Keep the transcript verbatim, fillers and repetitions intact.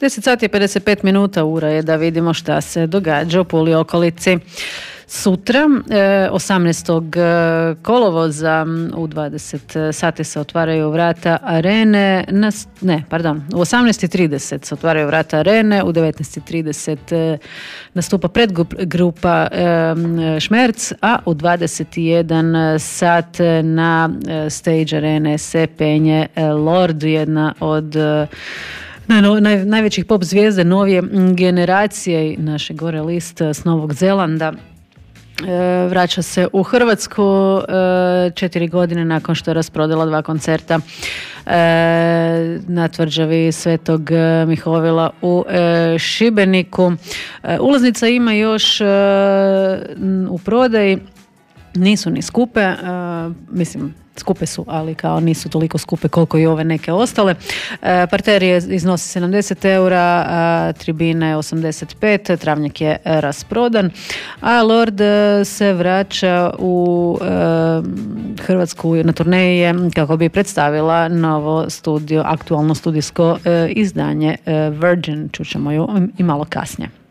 deset sati i pedeset pet minuta, ura je da vidimo šta se događa u Puli okolici. Sutra, osamnaestog kolovoza u dvadeset sati se otvaraju vrata arene, ne, pardon, u osamnaest i trideset se otvaraju vrata arene, u devetnaest i trideset nastupa predgrupa Šmerc, a u dvadeset jedan sat na stage arene se penje Lord, jedna od naj, najvećih pop zvijezde novije generacije, naše gore list s Novog Zelanda. E, vraća se u Hrvatsku e, četiri godine nakon što je rasprodala dva koncerta e, na tvrđavi Svetog Mihovila u e, Šibeniku. E, ulaznica ima još e, u prodaji, nisu ni skupe, e, mislim skupe su, ali kao nisu toliko skupe koliko i ove neke ostale. E, parter je iznosi sedamdeset eura, a tribina je osamdeset pet, travnjak je rasprodan, a Lord se vraća u e, Hrvatsku na turneji kako bi predstavila novo studio, aktualno studijsko e, izdanje e, Virgin, čućemo ju i malo kasnije.